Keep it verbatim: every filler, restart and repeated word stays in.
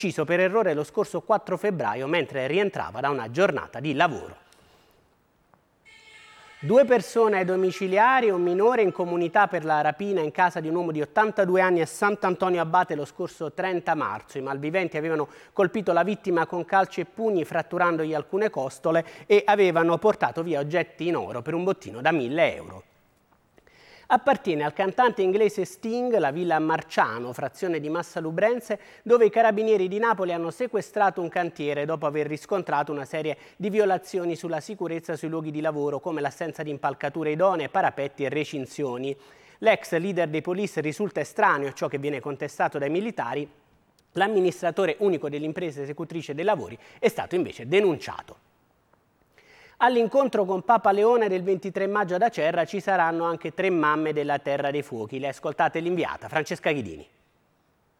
ucciso per errore lo scorso quattro febbraio mentre rientrava da una giornata di lavoro. Due persone ai domiciliari e un minore in comunità per la rapina in casa di un uomo di ottantadue anni a Sant'Antonio Abate lo scorso trenta marzo. I malviventi avevano colpito la vittima con calci e pugni, fratturandogli alcune costole, e avevano portato via oggetti in oro per un bottino da mille euro. Appartiene al cantante inglese Sting la villa Marciano, frazione di Massalubrense, dove i carabinieri di Napoli hanno sequestrato un cantiere dopo aver riscontrato una serie di violazioni sulla sicurezza sui luoghi di lavoro, come l'assenza di impalcature idonee, parapetti e recinzioni. L'ex leader dei Police risulta estraneo a ciò che viene contestato dai militari. L'amministratore unico dell'impresa esecutrice dei lavori è stato invece denunciato. All'incontro con Papa Leone del ventitré maggio ad Acerra ci saranno anche tre mamme della Terra dei Fuochi. Le ascoltate l'inviata Francesca Ghidini.